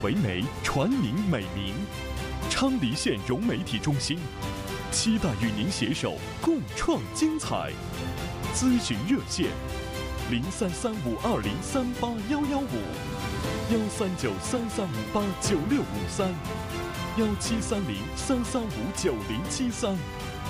为媒传您美名。昌黎县融媒体中心，期待与您携手共创精彩。咨询热线：03352038115135，13933589653，1730335973。